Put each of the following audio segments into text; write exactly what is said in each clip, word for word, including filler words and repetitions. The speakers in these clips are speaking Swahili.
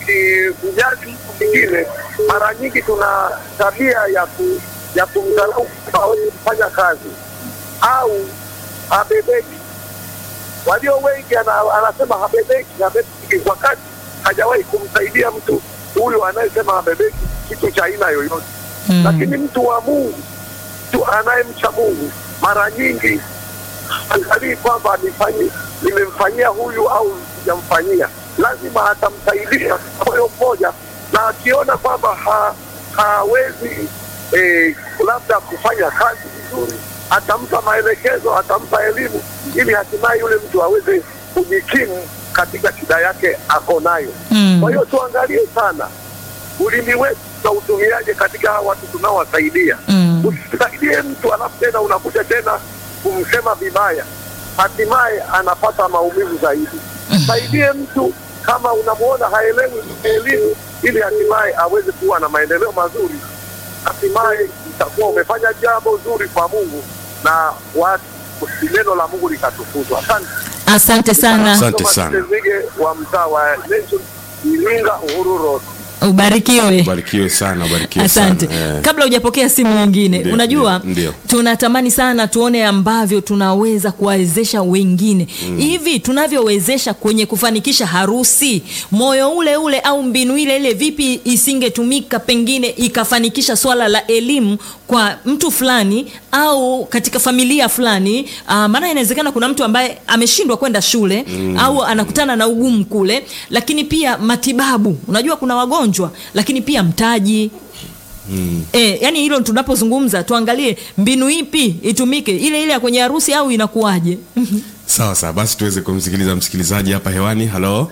ukimjali mtu mwingine, mara nyingi tuna tabia ya ku, ya kumdharau hawezi kufanya kazi au habebeki. Walio wengi ana, anasema habebeki, habebeki wakati hajawahi kumsaidia mtu huyu anayesema habebeki kitu cha aina yoyote. Mm. Lakini mtu wa Mungu, mtu anayemcha Mungu, mara nyingi angalii kwamba nifanye nimemfanyia huyu au sijamfanyia, lazima atamsaidia moyo mmoja, na akiona kwamba ha, hawezi eh, labda kufanya kazi vizuri, atampa maelekezo, atampa elimu ili hatimaye yule mtu aweze kujikimu katika shida yake ako nayo. Mm. Kwa hiyo tuangalie sana ulimi wetu na utumiaje katika hawa watu tunaowasaidia. Mm. Usisaidie mtu alafu tena unakuja tena kumsema vibaya, hatimaye anapata maumivu zaidi. Mm. Saidie mtu kama unamuona haelewi elimu, ili hatimaye aweze kuwa na maendeleo mazuri. Hatimaye itakuwa umefanya jambo zuri kwa Mungu na watu, neno la Mungu likatukuzwa. Asante. Asante sana. Asante sana. Wa mtaa wa Nation Iringa Uhuru Road. Ubarikiwe. Ubarikiwe sana, ubarikiwe Asante. sana. Eh. Kabla hujapokea simu nyingine, ndiyo, unajua ndiyo, ndiyo. Tunatamani sana tuone ambavyo tunaweza kuwawezesha wengine. Mm. Hivi tunavyowezesha kwenye kufanikisha harusi, moyo ule ule au mbinu ile ile vipi isingetumika pengine ikafanikisha swala la elimu kwa mtu fulani au katika familia fulani. Uh, maana inawezekana kuna mtu ambaye ameshindwa kwenda shule. Mm. Au anakutana na ugumu kule, lakini pia matibabu. Unajua kuna wagonjwa, lakini pia mtaji. Mm. Eh, yani hilo tunapozungumza tuangalie mbinu ipi itumike, ile ile ya kwenye harusi au inakuwaje? Sawa sawa, basi tuweze kumsikiliza msikilizaji hapa hewani. Hello.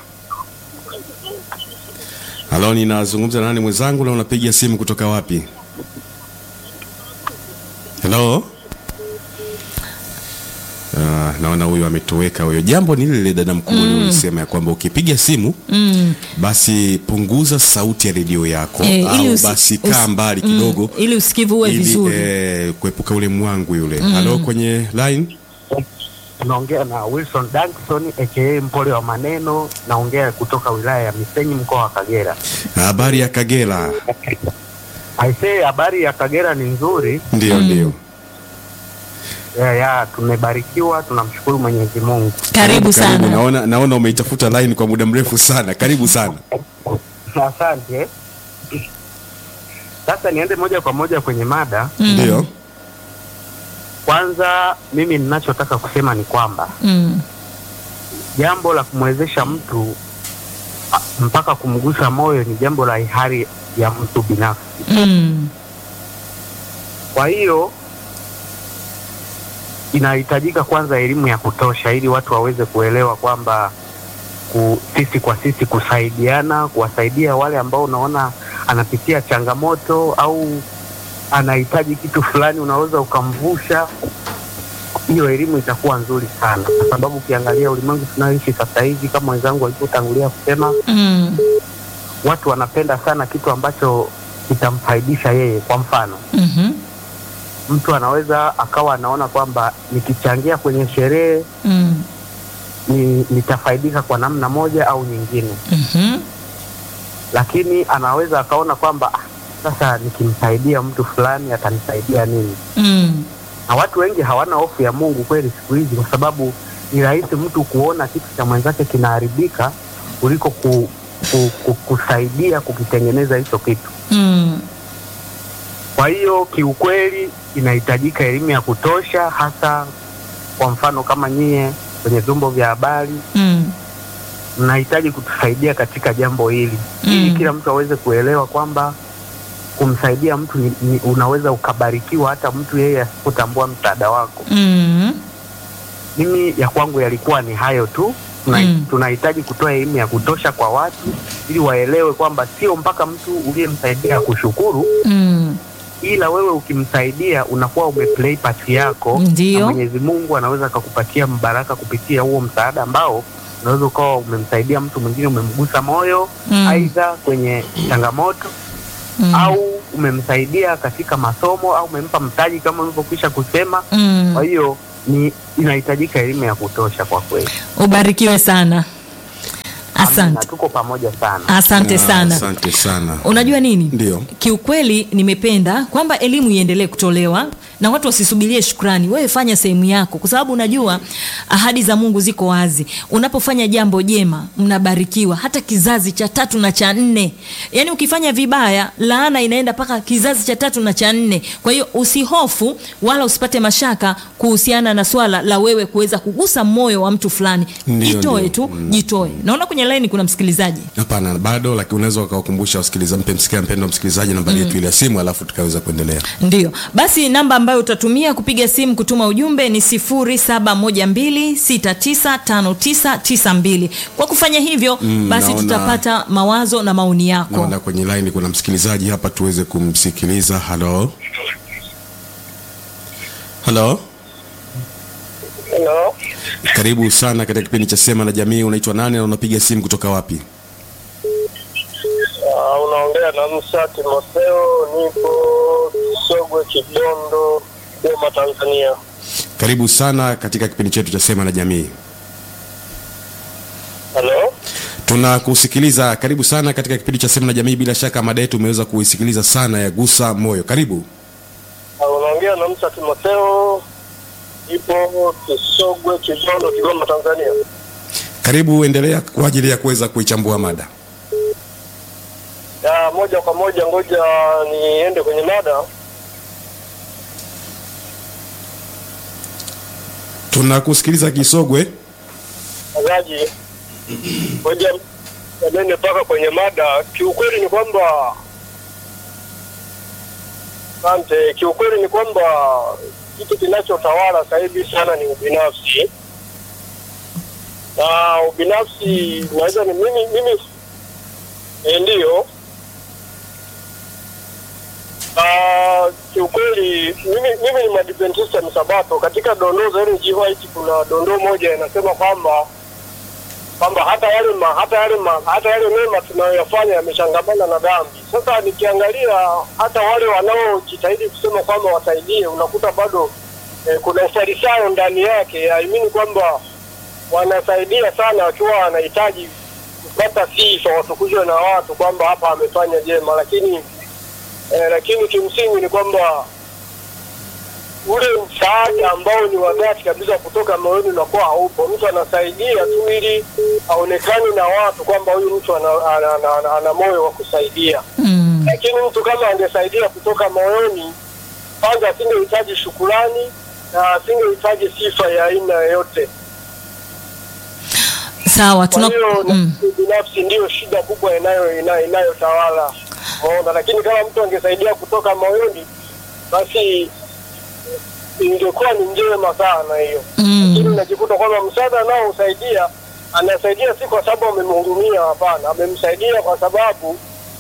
Hello, ninazungumza na nani mwenzangu na unapiga simu kutoka wapi? Hello. Uh, naona huyo ametoweka huyo. Jambo ni lile dada mkuu ulisema ya kwamba ukipiga simu mm. basi punguza sauti ya redio yako, e, au usi, basi kaa mbali kidogo mm, ili usikivu uwe vizuri, eh, kuepuka ule mwangu yule. Mm. Hello, kwenye line. Naongea na Wilson Dankson aka Mpole wa Maneno, naongea kutoka wilaya ya Misenyi mkoa wa Kagera. Habari ya Kagera? I say habari ya Kagera ni nzuri. Ndio, mm. ndio. Ya, ya, tumebarikiwa, tunamshukuru Mwenyezi Mungu. Karibu sana. Karibu, naona naona umeitafuta line kwa muda mrefu sana. Karibu sana. Asante. Sasa niende moja kwa moja kwenye mada. Ndio. Mm. Kwanza mimi ninachotaka kusema ni kwamba mm. jambo la kumwezesha mtu mpaka kumgusa moyo ni jambo la hiari ya mtu binafsi. Mm. Kwa hiyo inahitajika kwanza elimu ya kutosha ili watu waweze kuelewa kwamba ku, sisi kwa sisi kusaidiana, kuwasaidia wale ambao unaona anapitia changamoto au anahitaji kitu fulani, unaweza ukamvusha. Hiyo elimu itakuwa nzuri sana, kwa sababu ukiangalia ulimwengu tunaoishi sasa hivi, kama wenzangu walipotangulia kusema, mm. watu wanapenda sana kitu ambacho kitamfaidisha yeye. Kwa mfano, mm-hmm. mtu anaweza akawa anaona kwamba nikichangia kwenye sherehe mm. ni, nitafaidika kwa namna moja au nyingine. Mm-hmm. Lakini anaweza akaona kwamba sasa nikimsaidia mtu fulani atanisaidia nini? Mm. Na watu wengi hawana hofu ya Mungu kweli siku hizi, kwa sababu ni rahisi mtu kuona kitu cha mwenzake kinaharibika kuliko ku, ku, ku, kusaidia kukitengeneza hicho kitu. Mm. Kwa hiyo kiukweli inahitajika elimu ya kutosha, hasa kwa mfano kama nyie kwenye vyombo vya habari. Mm. Mnahitaji kutusaidia katika jambo hili. Mm. Ili kila mtu aweze kuelewa kwamba kumsaidia mtu ni, ni, unaweza ukabarikiwa hata mtu yeye asipotambua msaada wako. Mm. Mimi ya kwangu yalikuwa ni hayo tu. Mm. Tunahitaji kutoa elimu ya kutosha kwa watu ili waelewe kwamba sio mpaka mtu uliyemsaidia kushukuru. Mm. Ila wewe ukimsaidia unakuwa umeplay part yako. Ndiyo. Na Mwenyezi Mungu anaweza kukupatia mbaraka kupitia huo msaada ambao unaweza ukawa umemsaidia mtu mwingine, umemgusa moyo, mm. aidha kwenye changamoto, mm. au umemsaidia katika masomo, au umempa mtaji kama ulivyokwisha kusema. Mm. Kwa hiyo ni inahitajika elimu ya kutosha kwa kweli. Ubarikiwe sana. Asante. Tuko pamoja sana. Asante sana. Asante sana. Unajua nini? Ndio. Kiukweli nimependa kwamba elimu iendelee kutolewa na watu wasisubirie shukrani. Wewe fanya sehemu yako, kwa sababu unajua ahadi za Mungu ziko wazi. Unapofanya jambo jema, mnabarikiwa hata kizazi cha tatu na cha nne. Yaani ukifanya vibaya, laana inaenda paka kizazi cha tatu na cha nne. Kwa hiyo usihofu wala usipate mashaka kuhusiana na swala la wewe kuweza kugusa moyo wa mtu fulani. Jitoe tu, mm. jitoe. Naona kwenye line kuna msikilizaji. Hapana, bado, lakini unaweza ukawakumbusha wasikilizaji, mpe msikia mpendo msikilizaji nambari yetu mm. ile ya simu, alafu tukaweza kuendelea. Ndio. Basi namba ambayo utatumia kupiga simu kutuma ujumbe ni sifuri saba moja mbili sita tisa tano tisa tisa mbili. Kwa kufanya hivyo mm, basi naona, tutapata mawazo na maoni yako. Naona kwenye line kuna msikilizaji hapa, tuweze kumsikiliza. Hello. Hello. Hello. Karibu sana katika kipindi cha Sema na Jamii. Unaitwa nani na unapiga simu kutoka wapi? Uh, unaongea na Musa Timotheo, nipo Sogwe Kibondo, Dodoma, Tanzania. Karibu sana katika kipindi chetu cha Sema na Jamii. Hello. Tunakusikiliza. Karibu sana katika kipindi cha Sema na Jamii. Bila shaka mada yetu umeweza kuisikiliza sana ya gusa moyo. Karibu. Uh, unaongea na Musa Timotheo, ipo Sogwe Kibondo, Dodoma, Tanzania. Karibu, endelea kwa ajili ya kuweza kuichambua mada. Ya moja kwa moja, ngoja niende kwenye mada. Tunakusikiliza Kisogwe. Azaji. Ngoja nende paka kwenye mada. Kiukweli ni kwamba Asante, kiukweli ni kwamba kitu kinachotawala sasa hivi sana ni ubinafsi. Na ubinafsi naweza ni mimi mimi eh, ndio Ah, kiukweli mimi mimi ni Mwadventista Msabato. Katika dondoo za Ellen G. White kuna dondoo moja inasema kwamba kwamba hata yale ma, hata yale ma, hata yale mema tunayoyafanya yamechangamana na dhambi. Sasa nikiangalia hata wale wanaojitahidi kusema kwamba wasaidie, unakuta bado eh, kuna ufarisayo ndani yake. Haimini kwamba wanasaidia sana wakiwa wanahitaji kupata sifa, watukuzwe na watu kwamba hapa amefanya jema, lakini Eh, lakini kimsingi ni kwamba ule msaada ambao ni wa dhati kabisa kutoka moyoni unakuwa haupo. Mtu anasaidia tu ili aonekane na watu kwamba huyu mtu ana, ana, ana, ana, ana moyo wa kusaidia. Mm. Lakini mtu kama angesaidia kutoka moyoni, kwanza asingehitaji shukrani na asingehitaji sifa ya aina yoyote. Sawa, tuna mm. binafsi ndio shida kubwa inayo inayotawala. Ona, lakini kama mtu angesaidia kutoka moyoni, basi ingekuwa ni njema sana hiyo. Mm. Lakini unajikuta kwamba msaada nao usaidia, anasaidia si kwa sababu amemhurumia, hapana, amemsaidia kwa sababu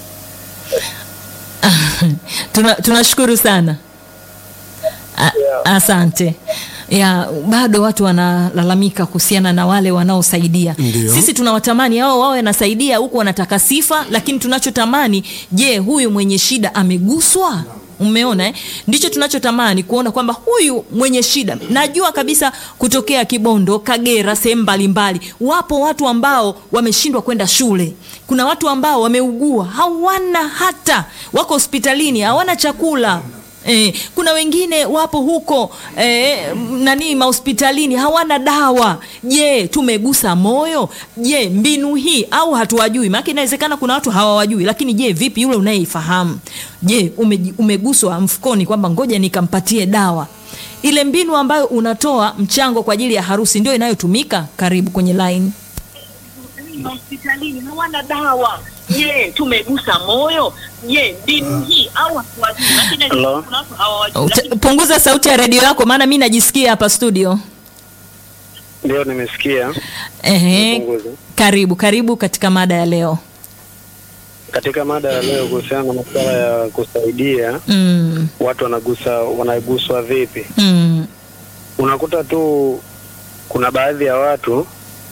Tuna tunashukuru sana. A, yeah. Asante. Ya, bado watu wanalalamika kuhusiana na wale wanaosaidia. Ndiyo. Sisi tunawatamani hao wawe wanasaidia huku wanataka sifa, lakini tunachotamani, je, huyu mwenye shida ameguswa? Umeona eh? Ndicho tunachotamani kuona kwamba huyu mwenye shida. Najua kabisa kutokea Kibondo, Kagera, sehemu mbalimbali, wapo watu ambao wameshindwa kwenda shule. Kuna watu ambao wameugua, hawana hata, wako hospitalini, hawana chakula. Eh, kuna wengine wapo huko eh, nani mahospitalini hawana dawa. Je, tumegusa moyo? Je, mbinu hii au hatuwajui? Maana inawezekana kuna watu hawawajui, lakini je, vipi yule unayeifahamu? Je, ume, umeguswa mfukoni kwamba ngoja nikampatie dawa? Ile mbinu ambayo unatoa mchango kwa ajili ya harusi ndio inayotumika. Karibu kwenye line. Hospitalini hawana dawa. Je, tumegusa moyo? Je, mbinu hii au hatuwajui? Lakini kuna watu hawawajui. Punguza sauti ya redio yako maana mimi najisikia hapa studio. Ndio, nimesikia. Ehe. Karibu, karibu katika mada ya leo. Katika mada ya leo kuhusiana na masuala ya kusaidia, mm. watu wanagusa wanaguswa vipi? Mm. Unakuta tu kuna baadhi ya watu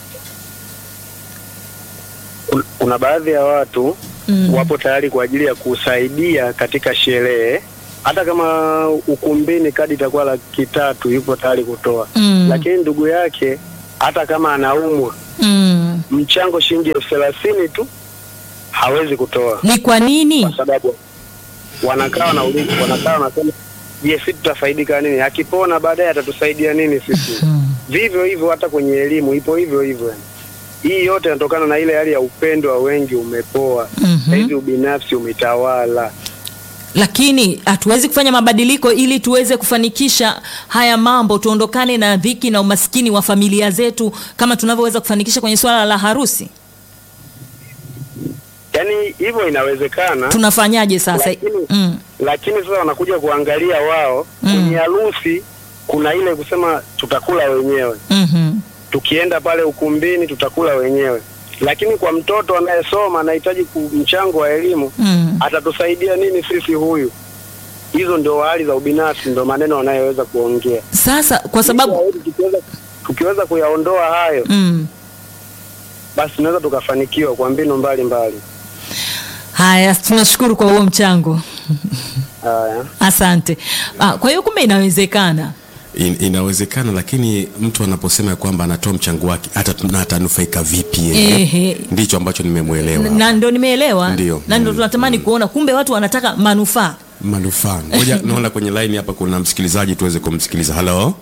kuna baadhi ya watu mm. wapo tayari kwa ajili ya kusaidia katika sherehe, hata kama ukumbini kadi itakuwa laki tatu yupo tayari kutoa. Mm. Lakini ndugu yake hata kama anaumwa, mm. mchango shilingi elfu thelathini tu hawezi kutoa. Ni kwa nini? Kwa sababu wanakaa na ulizi, wanakaa na sema je, sisi tutafaidika nini? Akipona baadaye atatusaidia nini sisi? Vivyo hivyo hata kwenye elimu ipo hivyo hivyo. Hii yote inatokana na ile hali ya upendo wa wengi umepoa. Mm-hmm. Hivi ubinafsi umetawala. Lakini hatuwezi kufanya mabadiliko ili tuweze kufanikisha haya mambo, tuondokane na dhiki na umaskini wa familia zetu kama tunavyoweza kufanikisha kwenye swala la harusi. Yaani hivyo inawezekana. Tunafanyaje sasa? Lakini, mm. lakini sasa wanakuja kuangalia wao mm. kwenye harusi kuna ile kusema tutakula wenyewe. Mhm. Tukienda pale ukumbini tutakula wenyewe. Lakini kwa mtoto anayesoma anahitaji mchango wa elimu, mm. atatusaidia nini sisi huyu? Hizo ndio hali za ubinafsi, ndio maneno wanayoweza kuongea. Sasa kwa sababu tukiweza, tukiweza kuyaondoa hayo, mm. basi tunaweza tukafanikiwa kwa mbinu mbalimbali. Haya, tunashukuru kwa huo mchango. Haya. Asante. Ah, kwa hiyo kumbe inawezekana. In, inawezekana, lakini mtu anaposema kwamba anatoa mchango wake hata atanufaika vipi yeye? Ndicho ambacho nimemuelewa. Na ndio nimeelewa. Ndio. Na ndio tunatamani mm. kuona kumbe watu wanataka manufaa. Manufaa. Ngoja naona kwenye line hapa kuna msikilizaji tuweze kumsikiliza. Hello.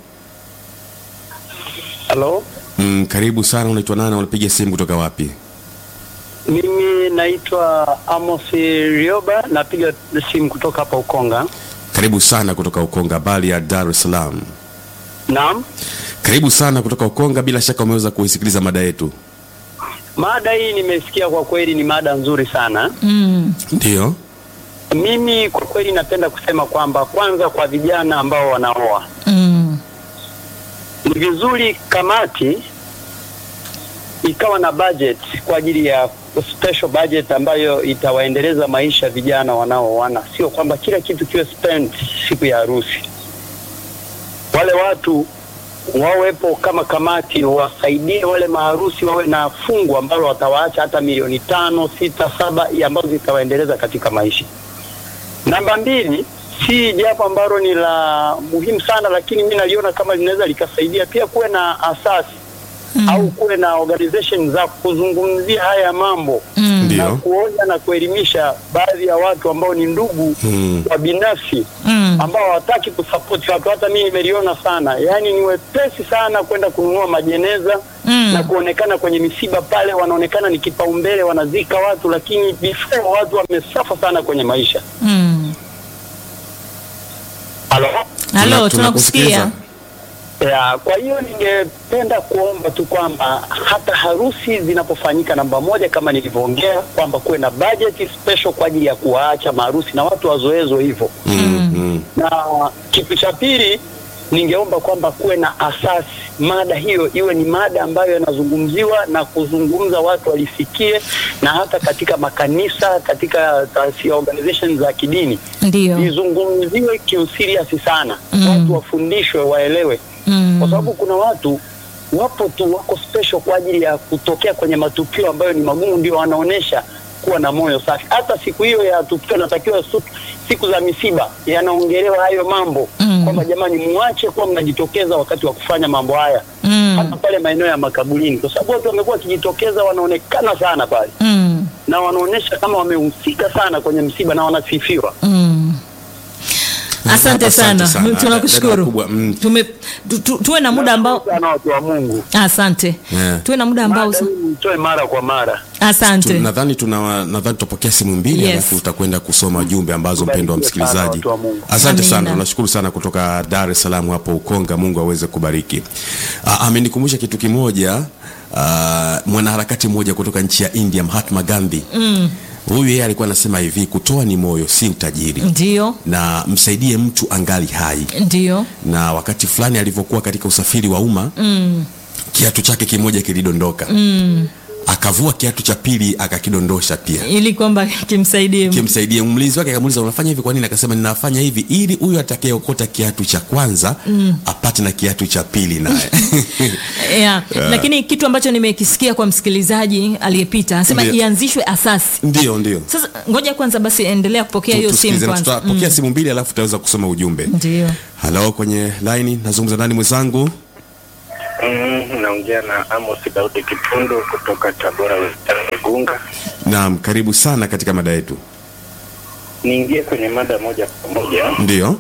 Hello. Mm, karibu sana, unaitwa nani, unapiga simu kutoka wapi? Mimi naitwa Amos Rioba, napiga simu kutoka hapa Ukonga. Karibu sana kutoka Ukonga, bali ya Dar es Salaam. Naam. Karibu sana kutoka Ukonga, bila shaka umeweza kuisikiliza mada yetu. Mada hii nimesikia, kwa kweli ni mada nzuri sana. Mm. Ndio. Mimi kwa kweli napenda kusema kwamba kwanza kwa vijana ambao wanaoa. Mm. Ni vizuri kamati ikawa na budget kwa ajili ya special budget ambayo itawaendeleza maisha vijana wanaoana. Sio kwamba kila kitu kiwe spent siku ya harusi. Wale watu wawepo kama kamati, wasaidie wale maharusi, wawe na fungu ambalo watawaacha hata milioni tano, sita, saba ambazo zitawaendeleza katika maisha. Namba mbili, si jambo ambalo ni la muhimu sana, lakini mimi naliona kama linaweza likasaidia pia kuwe na asasi mm. au kuwe na organization za kuzungumzia haya mambo mm. na kuonya na kuelimisha baadhi ya watu ambao ni ndugu mm. wa binafsi mm. ambao hawataki kusupport watu. Hata mimi nimeliona sana, yani ni wepesi sana kwenda kununua majeneza mm. na kuonekana kwenye misiba pale, wanaonekana ni kipaumbele, wanazika watu, lakini before watu wamesafa sana kwenye maisha. Mm. Halo? Halo, tunakusikia. Ya, kwa hiyo ningependa kuomba tu kwamba hata harusi zinapofanyika, namba moja kama nilivyoongea kwamba kuwe na budget special kwa ajili ya kuwaacha maharusi na watu wazoezo hivyo. Mm. Na kitu cha pili ningeomba kwamba kuwe na asasi, mada hiyo iwe ni mada ambayo inazungumziwa na kuzungumza watu walisikie, na hata katika makanisa, katika taasisi organizations za kidini ndio izungumziwe kiuserious sana. Mm. Watu wafundishwe, waelewe. Mm. Kwa sababu kuna watu wapo tu wako special kwa ajili ya kutokea kwenye matukio ambayo ni magumu, ndio wanaonesha kuwa na moyo safi. Hata siku hiyo ya tukio natakiwa siku za misiba yanaongelewa hayo mambo. Mm. Kwamba jamani, muache kuwa mnajitokeza wakati wa kufanya mambo haya. Mm. Hata pale maeneo ya makaburini, kwa sababu watu wamekuwa wakijitokeza, wanaonekana sana pale. Mm. Na wanaonesha kama wamehusika sana kwenye msiba na wanasifiwa. Mm. Asante, asante sana, sana. Tunakushukuru. Mm. Tume tu, tu, tuwe na muda ambao sana watu wa Mungu. Asante. Yeah. Tuwe na muda ambao tuwe mara kwa mara. Asante. Tu, nadhani tuna nadhani tutapokea simu mbili, yes. Alafu tutakwenda kusoma jumbe ambazo mpendwa msikilizaji. Asante sana. Tunashukuru sana kutoka Dar es Salaam hapo Ukonga. Mungu aweze kubariki. Uh, amenikumbusha kitu kimoja, uh, mwanaharakati mmoja kutoka nchi ya India, Mahatma Gandhi. Mm. Huyu yeye alikuwa anasema hivi, kutoa ni moyo, si utajiri. Ndio. Na msaidie mtu angali hai. Ndio. Na wakati fulani alivyokuwa katika usafiri wa umma, mm. kiatu chake kimoja kilidondoka. Mm. Akavua kiatu cha pili akakidondosha pia, ili kwamba kimsaidie kimsaidie. Mlinzi wake akamuuliza, unafanya hivi kwa nini? Akasema, ninafanya hivi ili huyu atakayeokota kiatu cha kwanza mm. apate na kiatu cha pili naye. Yeah. Yeah. Lakini kitu ambacho nimekisikia kwa msikilizaji aliyepita, anasema ianzishwe asasi. Ndio, ndio. Sasa ngoja kwanza basi endelea kupokea hiyo simu kwanza. Tutapokea mm. simu mbili alafu tutaweza kusoma ujumbe. Ndio. Hello, kwenye line nazungumza nani mwenzangu? Mm, naongea na Amos Daudi Kipundu kutoka Tabora Igunga. Naam, karibu sana katika mada yetu. Niingie kwenye mada moja kwa moja. Ndio.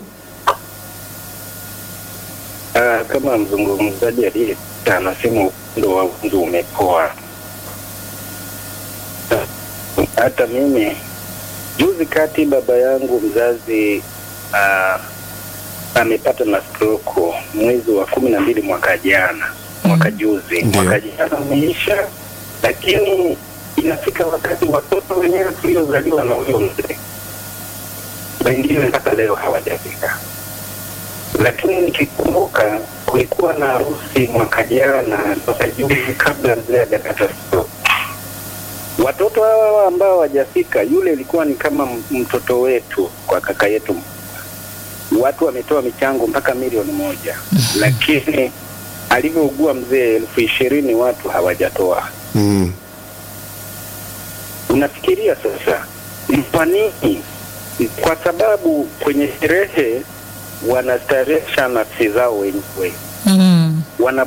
Ah, kama mzungumzaji aliye anasema upendo wa Mungu umepoa. Hata mimi juzi kati baba yangu mzazi ah, amepata na stroke mwezi wa kumi na mbili mwaka jana, mwaka juzi. Ndiyo. Mwaka jana umeisha, lakini inafika wakati watoto wenyewe tuliozaliwa na huyo mzee wengine mpaka leo hawajafika. Lakini nikikumbuka kulikuwa na harusi mwaka jana, mwaka juzi kabla mzee hajakata stroke. Watoto hawa ambao hawajafika, yule ilikuwa ni kama mtoto wetu kwa kaka yetu. Watu wametoa michango mpaka milioni moja. Lakini alivyougua mzee elfu ishirini watu hawajatoa. Mm. Unafikiria sasa ni kwa nini? Kwa sababu kwenye sherehe wanastarehesha nafsi zao wenyewe. Mm. Wana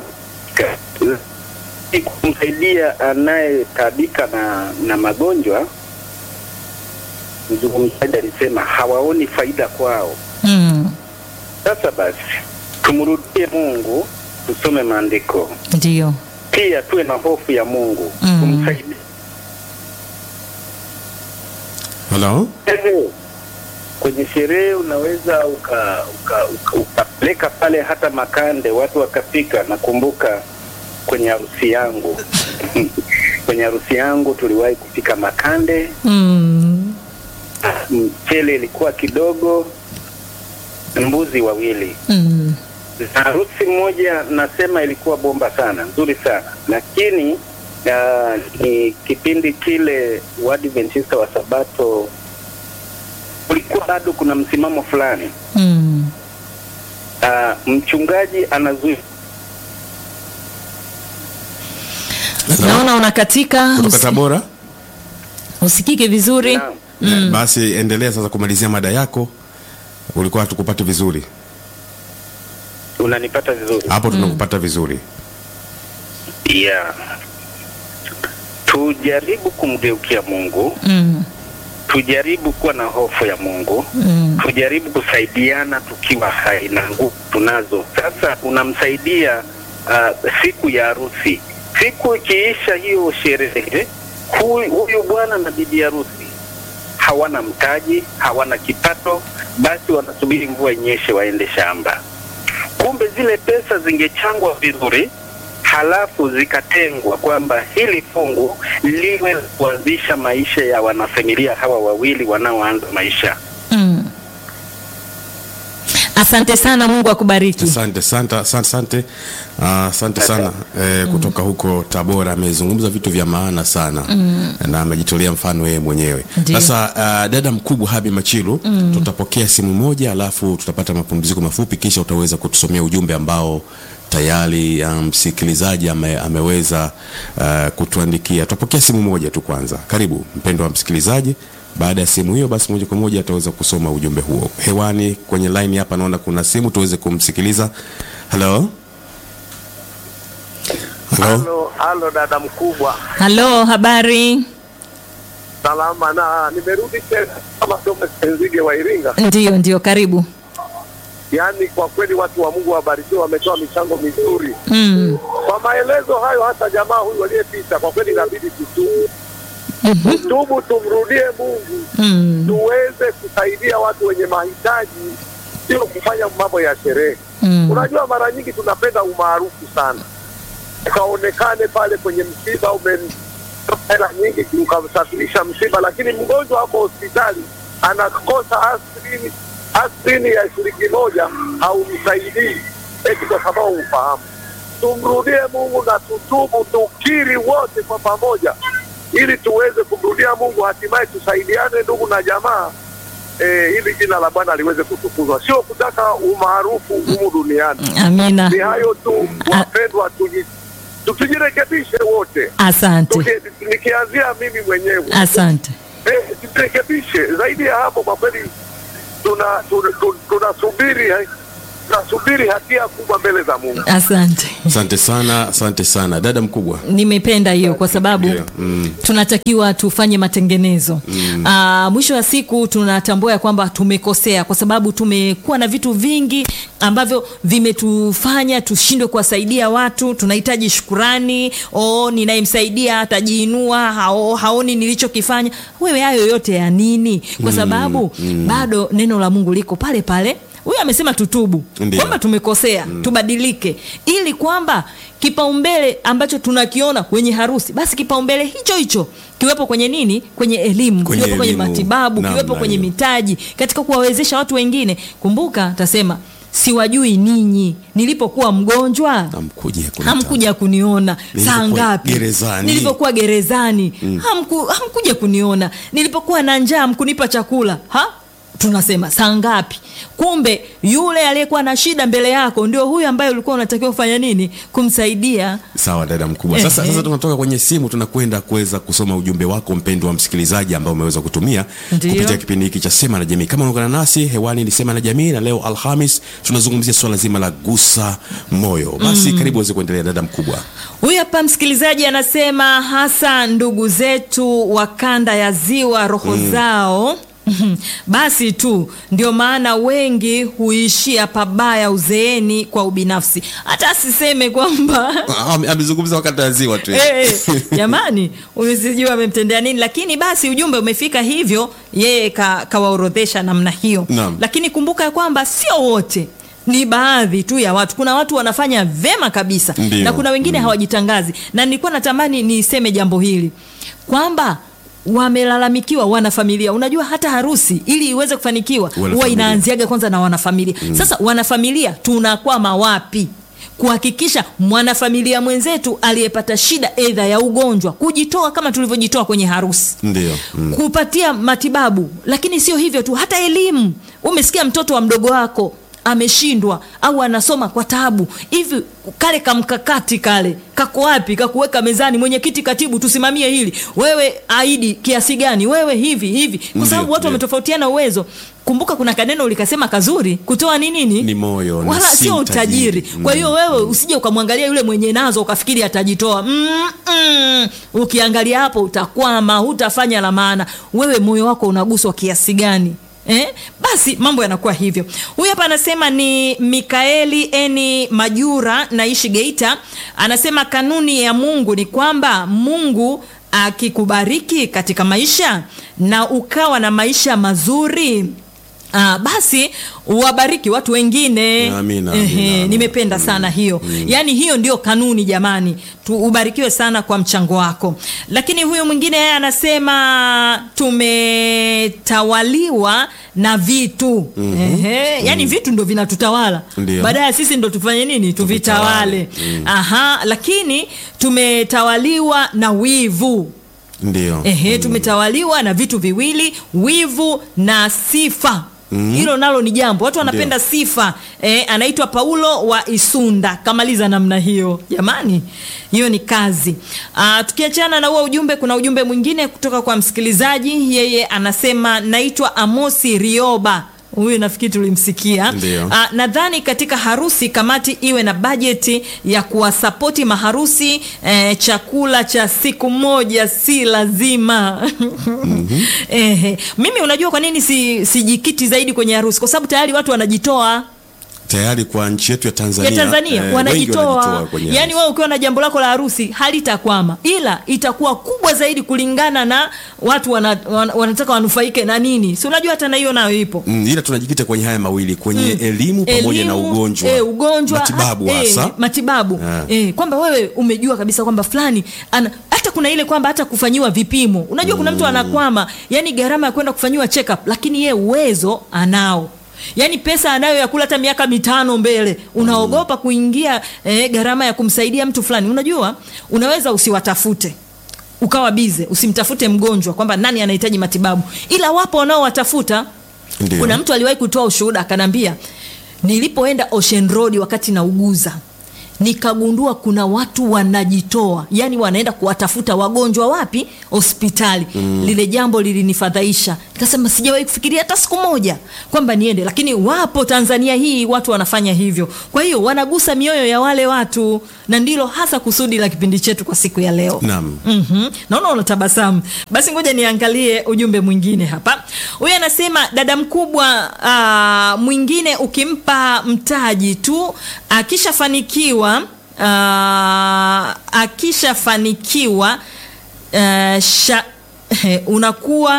kumsaidia anayetabika na na magonjwa. Mzungumzaji alisema hawaoni faida kwao. Mm. Sasa basi tumrudie Mungu, tusome maandiko. Ndio. Pia tuwe na hofu ya Mungu. Mm. Kumsaidia. Hello? Kwenye sherehe unaweza uka ukapeleka uka, uka pale hata makande watu wakapika. Nakumbuka kwenye harusi yangu kwenye harusi yangu tuliwahi kupika makande. Mm. Mchele ilikuwa kidogo, mbuzi wawili. Mm. Harusi moja nasema ilikuwa bomba sana, nzuri sana. Lakini uh, ni kipindi kile Waadventista wa Sabato kulikuwa bado kuna msimamo fulani. Mm. Uh, mchungaji anazuia. Naona unakatika Kutoka Tabora? Usikike vizuri. Mm. Basi endelea sasa kumalizia mada yako. Ulikuwa hatukupata vizuri. Unanipata vizuri? Hapo tunakupata vizuri. Yeah. Tujaribu kumgeukia Mungu. Mm. Tujaribu kuwa na hofu ya Mungu. Mm. Tujaribu kusaidiana tukiwa hai na nguvu tunazo. Sasa unamsaidia uh, siku ya harusi. Siku ikiisha hiyo sherehe, huyu bwana na bibi harusi hawana mtaji, hawana kipato, basi wanasubiri mvua inyeshe waende shamba. Kumbe zile pesa zingechangwa vizuri, halafu zikatengwa kwamba hili fungu liwe kuanzisha maisha ya wanafamilia hawa wawili wanaoanza maisha. Mm. Asante sana, Mungu akubariki. Asante, asante, asante. Asante uh, sana eh, kutoka huko Tabora. Amezungumza vitu vya maana sana. Mm. Na amejitolea mfano yeye mwenyewe. Sasa uh, dada mkubwa Habi Machilu, mm. tutapokea simu moja alafu tutapata mapumziko mafupi, kisha utaweza kutusomea ujumbe ambao tayari msikilizaji um, ame, ameweza uh, kutuandikia. Tutapokea simu moja tu kwanza. Karibu mpendwa msikilizaji. Baada ya simu hiyo basi moja kwa moja ataweza kusoma ujumbe huo. Hewani kwenye line hapa naona kuna simu, tuweze kumsikiliza. Hello? Hello? Hello, hello dada mkubwa. Hello, habari? Salama, na nimerudi tena kama Thomas Nzige wa Iringa. Ndio, ndio, karibu. Yaani kwa kweli watu wa Mungu wabarikiwe, wametoa michango mizuri. Mm. Kwa maelezo hayo hata jamaa huyu aliyepita kwa kweli inabidi tutubu. Mm-hmm. Tutubu, tumrudie Mungu. Mm. Tuweze kusaidia watu wenye mahitaji, sio kufanya mambo ya sherehe. Mm. Unajua mara nyingi tunapenda umaarufu sana. Kaonekane pale kwenye msiba, umehela nyingi ukamsafirisha msiba, lakini mgonjwa hapo hospitali anakosa aspirini aspirini ya shilingi moja au msaidii eti kwa sababu ufahamu. Tumrudie Mungu na tutubu, tukiri wote kwa pamoja ili tuweze kumrudia Mungu, hatimaye tusaidiane ndugu na jamaa, eh, ili jina la Bwana liweze kutukuzwa, sio kutaka umaarufu humu duniani. Amina. Ni hayo tu wapendwa, tuji tujirekebishe wote. Asante. Tuki, nikianzia mimi mwenyewe. Asante. Eh, tujirekebishe. Zaidi ya hapo kwa kweli tuna tunasubiri tuna tunasubiri hatia kubwa mbele za Mungu. Asante. Asante sana, asante sana dada mkubwa. Nimependa hiyo kwa sababu yeah. mm. tunatakiwa tufanye matengenezo. Mm. Uh, mwisho wa siku tunatambua ya kwamba tumekosea kwa sababu tumekuwa na vitu vingi ambavyo vimetufanya tushindwe kuwasaidia watu. Tunahitaji shukrani. Oh, ninayemsaidia atajiinua, hao haoni nilichokifanya. Wewe hayo yote ya nini? Kwa sababu mm. Mm. bado neno la Mungu liko pale pale. Huyu amesema tutubu, kwamba tumekosea, mm. tubadilike, ili kwamba kipaumbele ambacho tunakiona kwenye harusi, basi kipaumbele hicho hicho kiwepo kwenye nini? Kwenye elimu, kwenye kiwepo kwenye matibabu, na, kiwepo na, kwenye mitaji, katika kuwawezesha watu wengine. Kumbuka tasema, siwajui ninyi, nilipokuwa mgonjwa hamkuja hamkuja kuniona. Saa ngapi? Gerezani. Nilipokuwa gerezani, mm. hamku, hamkuja kuniona. Nilipokuwa na njaa hamkunipa chakula. Ha? Tunasema saa ngapi? Kumbe yule aliyekuwa na shida mbele yako ndio huyu ambaye ulikuwa unatakiwa kufanya nini? Kumsaidia. Sawa dada mkubwa. Sasa sasa tunatoka kwenye simu tunakwenda kuweza kusoma ujumbe wako mpendwa msikilizaji ambao umeweza kutumia kupitia kipindi hiki cha Sema na Jamii. Kama unaungana nasi hewani ni Sema na Jamii, na leo Alhamis tunazungumzia swala zima la gusa moyo. Basi mm. karibu uweze kuendelea dada mkubwa. Huyu hapa msikilizaji anasema hasa ndugu zetu wa kanda ya Ziwa roho mm. zao basi tu ndio maana wengi huishia pabaya uzeeni kwa ubinafsi. Hata asiseme kwamba amezungumza wakati wa Ziwa tu. Eh, jamani, usijua amemtendea nini, lakini basi ujumbe umefika hivyo, yeye ka, kawaorodhesha namna hiyo. Naam. Lakini kumbuka kwamba sio wote, ni baadhi tu ya watu. Kuna watu wanafanya vema kabisa. Ndiyo. Na kuna wengine mm. hawajitangazi. Na nilikuwa natamani niseme jambo hili kwamba wamelalamikiwa wanafamilia. Unajua hata harusi ili iweze kufanikiwa huwa inaanziaga kwanza na wanafamilia. Mm. Sasa wanafamilia tunakwama wapi kuhakikisha mwanafamilia mwenzetu aliyepata shida aidha ya ugonjwa kujitoa kama tulivyojitoa kwenye harusi? Ndio. Mm. Kupatia matibabu, lakini sio hivyo tu, hata elimu. Umesikia mtoto wa mdogo wako ameshindwa au anasoma kwa taabu, hivi kale kamkakati kale kako wapi? Kakuweka mezani, mwenyekiti, katibu, tusimamie hili, wewe ahidi kiasi gani, wewe hivi hivi, kwa sababu watu wametofautiana uwezo. Kumbuka kuna kaneno ulikasema kazuri, kutoa ni nini? Ni moyo, wala sio utajiri. Mm. Kwa hiyo wewe usije ukamwangalia yule mwenye nazo ukafikiri atajitoa. Mm -mm. Ukiangalia hapo utakwama, hutafanya la maana. Wewe moyo wako unaguswa kiasi gani? Eh? Basi mambo yanakuwa hivyo. Huyu hapa anasema ni Mikaeli Eni Majura, naishi Geita. Anasema kanuni ya Mungu ni kwamba Mungu akikubariki katika maisha na ukawa na maisha mazuri, Ah, basi uwabariki watu wengine. Amina, amina. Nimependa sana hiyo. Mm. Yaani hiyo ndio kanuni jamani. Ubarikiwe sana kwa mchango wako. Lakini huyu mwingine yeye anasema tumetawaliwa na vitu. Mm-hmm. Ehe, yani mm. vitu ndio vinatutawala. Baadaye sisi ndio tufanye nini? Tuvitawale. Mm. Aha, lakini tumetawaliwa na wivu. Ndio. Ehe, tumetawaliwa na vitu viwili, wivu na sifa. Mm-hmm. Hilo nalo ni jambo. Watu wanapenda Ndiyo. sifa. Eh, anaitwa Paulo wa Isunda. Kamaliza namna hiyo. Jamani, hiyo ni kazi. Ah, tukiachana na huo ujumbe, kuna ujumbe mwingine kutoka kwa msikilizaji. Yeye anasema naitwa Amosi Rioba. Huyu nafikiri tulimsikia. Ah, nadhani katika harusi kamati iwe na bajeti ya kuwasapoti maharusi. Eh, chakula cha siku moja si lazima. Mm-hmm. eh, mimi unajua kwa nini si sijikiti zaidi kwenye harusi? Kwa sababu tayari watu wanajitoa. Tayari kwa nchi yetu ya Tanzania, ya Tanzania eh, wanajitoa. Yaani wewe ukiwa na jambo lako la harusi halitakwama, ila itakuwa kubwa zaidi kulingana na watu wana, wan, wanataka wanufaike na nini. Si unajua hata na hiyo nayo ipo. Mm, ila tunajikita kwenye haya mawili, kwenye mm. elimu pamoja elimu, na ugonjwa. Eh, ugonjwa, matibabu hasa. Eh, matibabu. Yeah. Eh, kwamba wewe umejua kabisa kwamba fulani ana, hata kuna ile kwamba hata kufanyiwa vipimo. Unajua mm. kuna mtu anakwama, yani gharama ya kwenda kufanyiwa check up, lakini yeye uwezo anao. Yaani pesa anayo ya kula hata miaka mitano mbele. Unaogopa kuingia eh, gharama ya kumsaidia mtu fulani. Unajua, unaweza usiwatafute. Ukawa bize, usimtafute mgonjwa kwamba nani anahitaji matibabu. Ila wapo wanao watafuta. Ndiyo. Kuna mtu aliwahi kutoa ushuhuda akanambia, nilipoenda Ocean Road wakati nauguza, nikagundua kuna watu wanajitoa, yani wanaenda kuwatafuta wagonjwa wapi? Hospitali. Mm. Lile jambo lilinifadhaisha. Nikasema sijawahi kufikiria hata siku moja kwamba niende, lakini wapo Tanzania hii watu wanafanya hivyo. Kwa hiyo wanagusa mioyo ya wale watu, na ndilo hasa kusudi la kipindi chetu kwa siku ya leo. Naam. Mhm. Naona unatabasamu. Basi ngoja niangalie ujumbe mwingine hapa. Huyu anasema dada mkubwa, uh, mwingine ukimpa mtaji tu akishafanikiwa uh, akishafanikiwa uh, sha He, unakuwa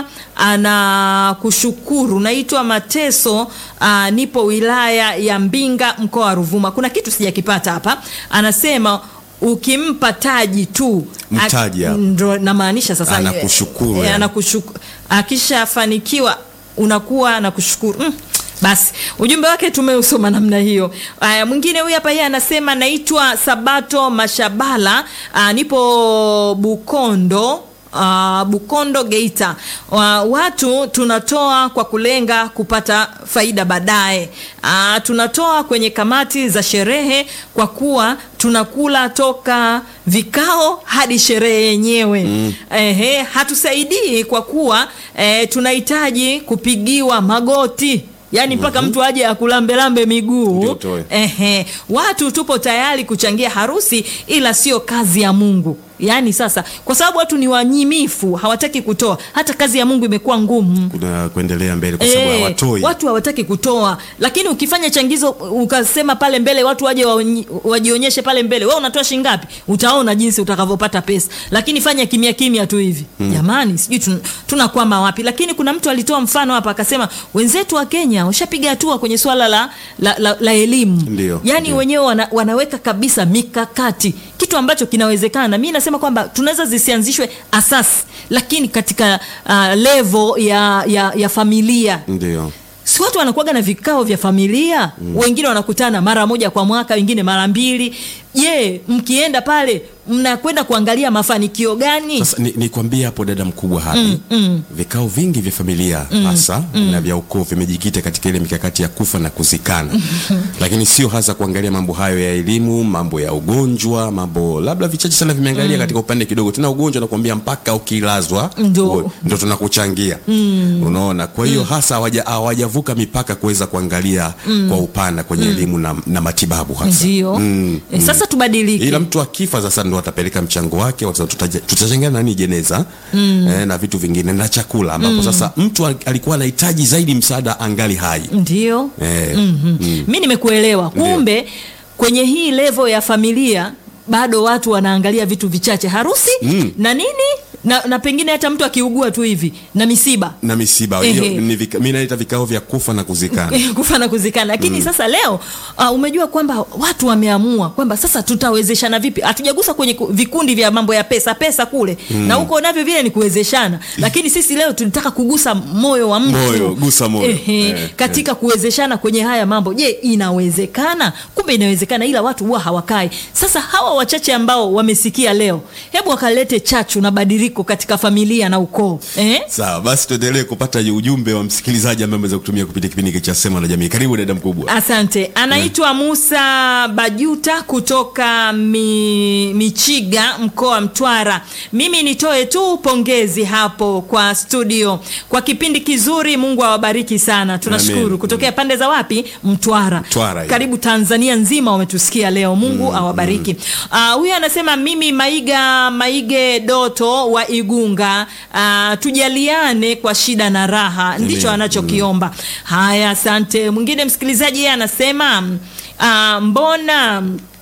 anakushukuru. Naitwa Mateso, uh, nipo wilaya ya Mbinga, mkoa wa Ruvuma. Kuna kitu sijakipata hapa. Anasema ukimpa taji tu mtaji hapa ndo namaanisha sasa anakushukuru, e, anakushukuru akishafanikiwa unakuwa anakushukuru. mm. Basi ujumbe wake tumeusoma namna hiyo. Aya, mwingine huyu hapa, yeye anasema naitwa Sabato Mashabala, uh, nipo Bukondo Uh, Bukondo Geita. Uh, watu tunatoa kwa kulenga kupata faida baadaye. Uh, tunatoa kwenye kamati za sherehe kwa kuwa tunakula toka vikao hadi sherehe yenyewe. Mm. Ehe, hatusaidii kwa kuwa eh, tunahitaji kupigiwa magoti. Yaani mpaka mm-hmm. mtu aje akulambelambe miguu. Ehe, watu tupo tayari kuchangia harusi, ila sio kazi ya Mungu. Yaani sasa kwa sababu watu ni wanyimifu, hawataki kutoa. Hata kazi ya Mungu imekuwa ngumu kuna kuendelea mbele kwa sababu e, hawatoi. Watu hawataki kutoa. Lakini ukifanya changizo ukasema pale mbele watu waje wajionyeshe pale mbele, wewe unatoa shilingi ngapi? Utaona jinsi utakavyopata pesa. Lakini fanya kimya kimya tu hivi. Hmm. Jamani, sijui tun, tunakwama wapi. Lakini kuna mtu alitoa mfano hapa akasema wenzetu wa Kenya washapiga hatua kwenye swala la la, la, la elimu. Ndiyo, yaani ndiyo. wenyewe wana, wanaweka kabisa mikakati, kitu ambacho kinawezekana. Mimi nasema kwamba tunaweza zisianzishwe asasi, lakini katika uh, level ya, ya, ya familia. Ndio. Si watu wanakuwaga na vikao vya familia. Mm. Wengine wanakutana mara moja kwa mwaka, wengine mara mbili. Je, mkienda pale mnakwenda kuangalia mafanikio gani? Sasa ni, ni kuambia hapo dada mkubwa hapa. Mm, mm. Vikao vingi vya familia mm, hasa mm. na vya ukoo vimejikita katika ile mikakati ya kufa na kuzikana. Lakini sio hasa kuangalia mambo hayo ya elimu, mambo ya ugonjwa, mambo labda vichache sana vimeangalia mm. katika upande kidogo. Tena ugonjwa nakwambia mpaka ukilazwa ndo ndo tunakuchangia. Mm. Unaona? Kwa hiyo mm. hasa hawajavuka mipaka kuweza kuangalia mm. kwa upana kwenye mm. elimu na, na matibabu hasa. Ndio. Mm. E, sasa tubadilike. Ila mtu akifa sasa ndo atapeleka mchango wake, tutachangia nani jeneza mm. eh, na vitu vingine na chakula ambapo mm. sasa mtu alikuwa anahitaji zaidi msaada angali hai. Ndio. Eh, mm-hmm. mm. Mimi nimekuelewa. Kumbe Ndiyo. kwenye hii level ya familia bado watu wanaangalia vitu vichache, harusi mm. na nini na, na pengine hata mtu akiugua tu hivi na misiba na misiba hiyo ni vika, mimi naita vikao vya kufa na kuzikana. Kufa na kuzikana. Lakini mm. sasa leo uh, umejua kwamba watu wameamua kwamba sasa tutawezeshana vipi? Hatujagusa kwenye vikundi vya mambo ya pesa pesa kule mm. na huko navyo vile ni kuwezeshana. Lakini sisi leo tunataka kugusa moyo wa mtu. Moyo, gusa moyo. Ehe, eh, katika eh. kuwezeshana kwenye haya mambo. Je, inawezekana? Kumbe inawezekana, ila watu huwa hawakai. Sasa hawa wachache ambao wamesikia leo, hebu wakalete chachu na badiliko katika familia na ukoo. Eh? Sawa, basi tuendelee kupata ujumbe wa msikilizaji ambaye ameweza kutumia kupitia kipindi cha Sema na Jamii. Karibu dada mkubwa. Asante. Anaitwa yeah. Musa Bajuta kutoka mi, Michiga, mkoa Mtwara. Mimi nitoe tu pongezi hapo kwa studio kwa kipindi kizuri. Mungu awabariki sana. Tunashukuru. Kutokea pande za wapi? Mtwara. Mtwara. Karibu Tanzania nzima wametusikia leo. Mungu mm, awabariki. Mm. Uh, huyu anasema mimi Maiga Maige Doto wa Igunga, uh, tujaliane kwa shida na raha. Ndicho anachokiomba. Haya, asante. Mwingine msikilizaji yeye anasema uh, mbona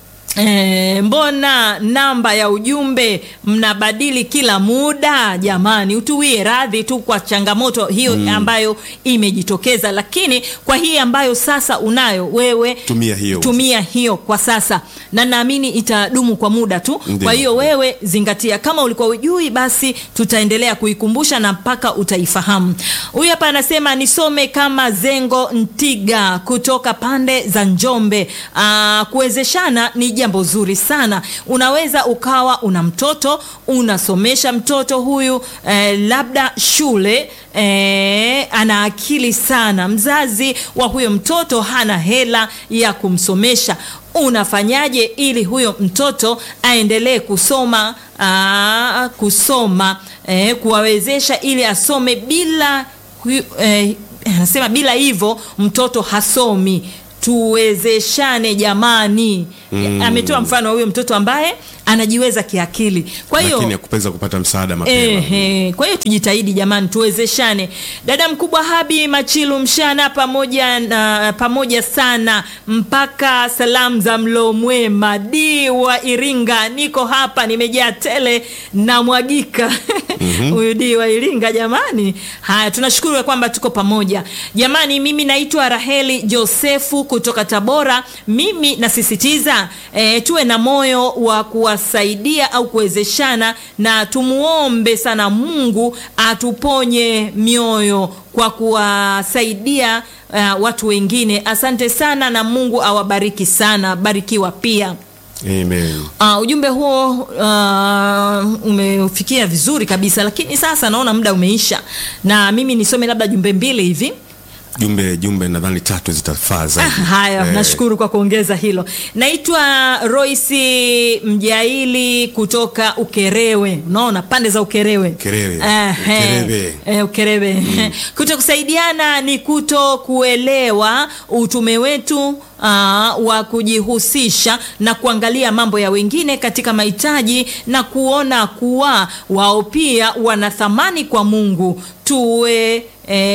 E, mbona namba ya ujumbe mnabadili kila muda? Jamani, utuwie radhi tu kwa changamoto hiyo mm. ambayo imejitokeza, lakini kwa hii ambayo sasa unayo wewe, tumia hiyo, tumia hiyo kwa sasa, na naamini itadumu kwa muda tu. Ndiyo. Kwa hiyo wewe zingatia, kama ulikuwa ujui basi tutaendelea kuikumbusha na mpaka utaifahamu. Huyu hapa anasema nisome kama Zengo Ntiga kutoka pande za Njombe. Aa, kuwezeshana ni jambo zuri sana. Unaweza ukawa una mtoto, unasomesha mtoto huyu eh, labda shule eh, ana akili sana, mzazi wa huyo mtoto hana hela ya kumsomesha. Unafanyaje ili huyo mtoto aendelee kusoma aa, kusoma eh, kuwawezesha ili asome bila eh, anasema bila hivyo mtoto hasomi. Tuwezeshane jamani. Mm. Ametoa mfano wa huyo mtoto ambaye anajiweza kiakili. Kwa hiyo lakini akupeza kupata msaada mapema. Ehe, kwa hiyo tujitahidi jamani, tuwezeshane. Dada mkubwa Habi Machilu Mshana pamoja na pamoja sana mpaka salamu za mlo mwema. Di wa Iringa, niko hapa nimejaa tele na mwagika. Mm-hmm. Huyu Di wa Iringa jamani. Haya, tunashukuru kwamba tuko pamoja. Jamani, mimi naitwa Raheli Josefu kutoka Tabora. Mimi nasisitiza e, tuwe na moyo wa kuwasaidia au kuwezeshana, na tumuombe sana Mungu atuponye mioyo kwa kuwasaidia uh, watu wengine. Asante sana na Mungu awabariki sana. Barikiwa pia. Amen. Uh, ujumbe huo uh, umefikia vizuri kabisa, lakini sasa naona muda umeisha, na mimi nisome labda jumbe mbili hivi. Jumbe jumbe nadhani tatu zitafaa zaidi. Ah, haya, eh. Nashukuru kwa kuongeza hilo. Naitwa Royce Mjaili kutoka Ukerewe. Unaona pande za Ukerewe. Ukerewe. Eh, Ukerewe. Eh, Ukerewe. Mm. Kutokusaidiana ni kuto kuelewa utume wetu uh, wa kujihusisha na kuangalia mambo ya wengine katika mahitaji na kuona kuwa wao pia wana thamani kwa Mungu. Tuwe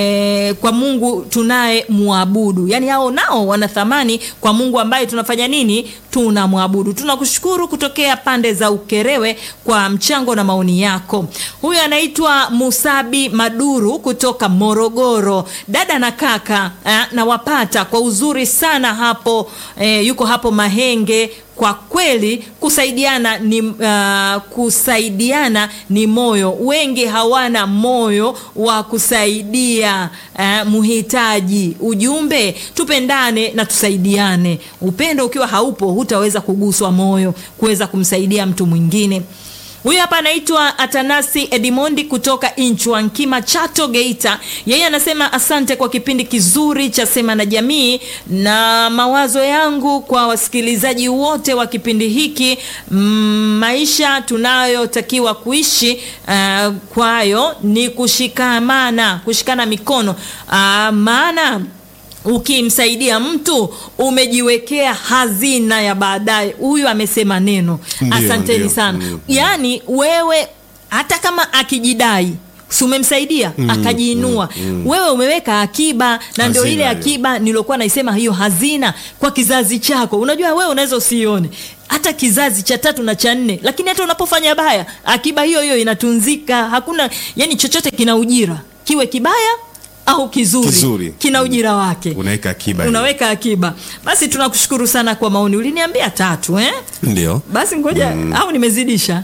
E, kwa Mungu tunaye muabudu. Yaani hao nao wana thamani kwa Mungu ambaye tunafanya nini? Tunamwabudu. Tunakushukuru kutokea pande za Ukerewe kwa mchango na maoni yako. Huyu anaitwa Musabi Maduru kutoka Morogoro. Dada na kaka eh, na wapata kwa uzuri sana hapo eh, yuko hapo Mahenge. Kwa kweli kusaidiana ni uh, kusaidiana ni moyo. Wengi hawana moyo wa kusaidia uh, muhitaji. Ujumbe, tupendane na tusaidiane. Upendo ukiwa haupo hutaweza kuguswa moyo kuweza kumsaidia mtu mwingine. Huyu hapa anaitwa Atanasi Edimondi kutoka Inchwankima Chato Geita. Yeye anasema asante kwa kipindi kizuri cha Sema na Jamii, na mawazo yangu kwa wasikilizaji wote wa kipindi hiki, mm, maisha tunayotakiwa kuishi uh, kwayo ni kushikamana, kushikana mikono. Uh, maana ukimsaidia mtu umejiwekea hazina ya baadaye. Huyu amesema neno. Asanteni ndiyo sana. Mm, yaani wewe hata kama akijidai si umemsaidia mm, akajiinua mm, mm. Wewe umeweka akiba, na ndio ile akiba nilokuwa naisema, hiyo hazina kwa kizazi chako. Unajua wewe unaweza usione hata kizazi cha tatu na cha nne, lakini hata unapofanya baya akiba hiyo hiyo inatunzika. Hakuna, yani chochote kina ujira, kiwe kibaya au kizuri, kizuri. Kina ujira wake. Unaweka akiba. Unaweka akiba. Basi tunakushukuru sana kwa maoni. Uliniambia tatu eh? Ndio. Basi ngoja mm. au nimezidisha?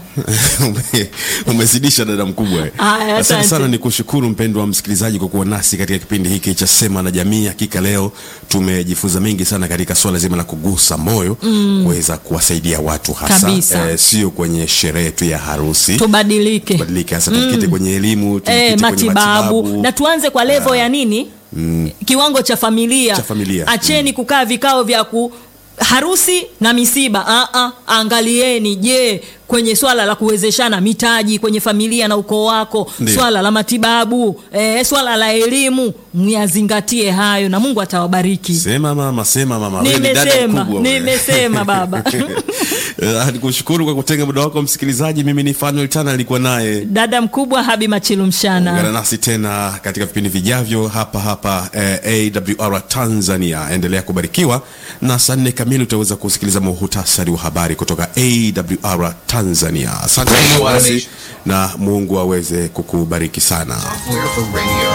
Umezidisha dada mkubwa. Asante sana, nikushukuru mpendwa msikilizaji kwa kuwa nasi katika kipindi hiki cha Sema na Jamii. Hakika leo tumejifunza mengi sana katika swala zima la kugusa moyo, mm. kuweza kuwasaidia watu hasa eh, sio kwenye sherehe tu ya harusi. Tubadilike. Tubadilike hasa mm. tukite kwenye elimu, tukite eh, kwenye matibabu. matibabu. Na tuanze kwa level ya nini? Mm. Kiwango cha familia. Cha familia. Acheni mm. kukaa vikao vya ku harusi na misiba. Ah ah, angalieni je, kwenye swala la kuwezeshana mitaji kwenye familia na ukoo wako, ndiyo. Swala la matibabu, eh, swala la elimu, myazingatie hayo na Mungu atawabariki. Sema mama, sema mama. Nimesema, nimesema baba. Nikushukuru kwa kutenga muda wako msikilizaji. Mimi ni Fanuel Tana, nilikuwa naye dada mkubwa Habi Machilu Mshana. Ungana nasi tena katika vipindi vijavyo hapa hapa eh, A W R Tanzania. Endelea kubarikiwa, na saa nne kamili utaweza kusikiliza muhtasari wa habari kutoka A W R Tanzania. Asante kwa nasi na Mungu aweze kukubariki sana.